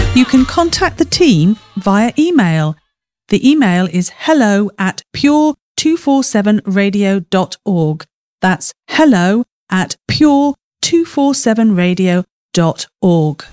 You can contact the team via email. The email is hello@pure247radio.org. That's hello@pure247radio.org.